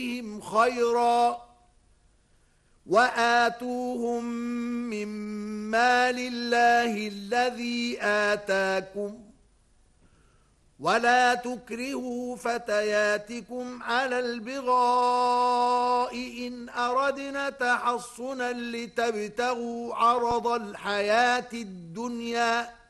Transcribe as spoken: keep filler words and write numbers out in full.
بهم خيرا وآتوهم من مال الله الذي آتاكم ولا تكرهوا فتياتكم على البغاء إن أردنا تحصنا لتبتغوا عرض الحياة الدنيا